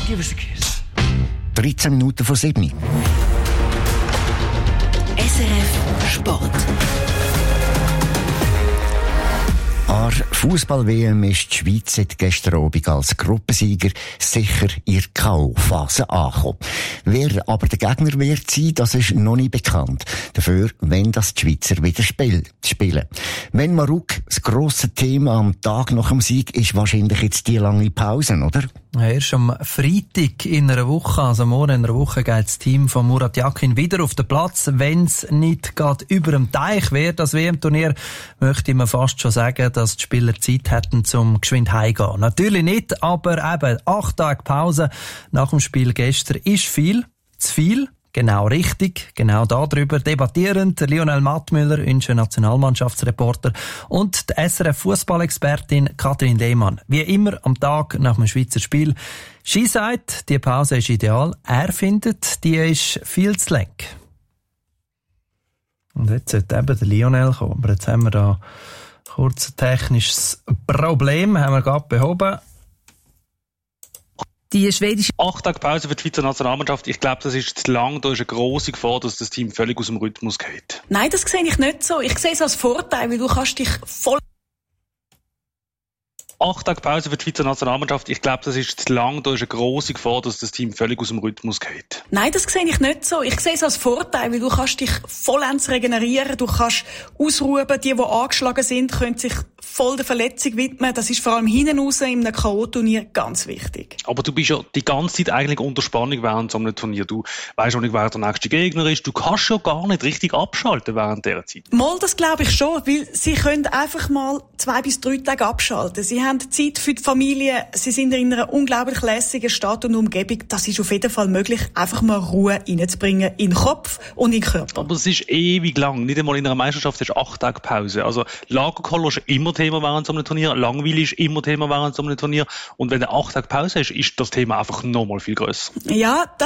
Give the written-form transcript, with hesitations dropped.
13 Minuten vor 7. SRF Sport. An der Fußball-WM ist die Schweiz seit gestern Abend als Gruppensieger sicher in der K.O.-Phase angekommen. Wer aber der Gegner wird sein, das ist noch nicht bekannt. Dafür, wenn das die Schweizer wieder spielen. Wenn Marok das grosse Thema am Tag nach dem Sieg ist wahrscheinlich jetzt die lange Pause, oder? Ja, erst am Freitag in einer Woche, also morgen in einer Woche, geht das Team von Murat Yakin wieder auf den Platz, wenn es nicht gerade über dem Teich wäre. Das WM-Turnier möchte man fast schon sagen, dass die Spieler Zeit hätten, zum geschwind heimgehen. Natürlich nicht, aber eben 8 Tage Pause nach dem Spiel gestern ist viel, zu viel. Genau richtig, genau darüber debattieren Lionel Mattmüller, unser Nationalmannschaftsreporter, und die SRF-Fußballexpertin Kathrin Lehmann. Wie immer am Tag nach dem Schweizer Spiel. Sie sagt, die Pause ist ideal. Er findet, die ist viel zu lang. Und jetzt sollte eben der Lionel kommen. Aber jetzt haben wir da kurz ein technisches Problem, haben wir gerade behoben. Die schwedische 8 Tage Pause für die Schweizer Nationalmannschaft. Ich glaube, das ist zu lang. Da ist eine grosse Gefahr, dass das Team völlig aus dem Rhythmus geht. Nein, das sehe ich nicht so. Ich sehe es als Vorteil, weil du kannst dich voll 8 Tage Pause für die Schweizer Nationalmannschaft. Ich glaube, das ist zu lang. Da ist eine grosse Gefahr, dass das Team völlig aus dem Rhythmus geht. Nein, das sehe ich nicht so. Ich sehe es als Vorteil, weil du kannst dich vollends regenerieren, du kannst ausruhen. Die angeschlagen sind, können sich voll der Verletzung widmen. Das ist vor allem hinten raus in einem K.O.-Turnier ganz wichtig. Aber du bist ja die ganze Zeit eigentlich unter Spannung während so einem Turnier. Du weisst auch nicht, wer der nächste Gegner ist. Du kannst ja gar nicht richtig abschalten während dieser Zeit. Mal, das glaube ich schon, weil sie können einfach mal 2 bis 3 Tage abschalten. Sie haben Zeit für die Familie, sie sind in einer unglaublich lässigen Stadt und Umgebung. Das ist auf jeden Fall möglich, einfach mal Ruhe reinzubringen in den Kopf und in den Körper. Aber es ist ewig lang. Nicht einmal in einer Meisterschaft ist 8 Tage Pause. Also Lagerkoller ist immer Thema während so einem Turnier, langweilig ist immer Thema während so einem Turnier. Und wenn du 8 Tage Pause hast, ist das Thema einfach nochmal viel grösser. Ja,